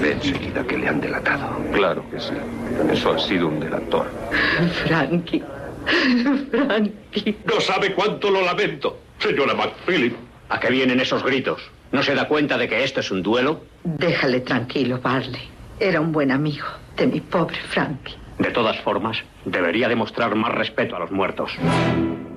Sé enseguida que le han delatado. Claro que sí. Eso ha sido un delator. Frankie. Frankie. No sabe cuánto lo lamento, señora McPhilip. ¿A qué vienen esos gritos? ¿No se da cuenta de que esto es un duelo? Déjale tranquilo, Barley. Era un buen amigo de mi pobre Frankie. De todas formas, debería demostrar más respeto a los muertos.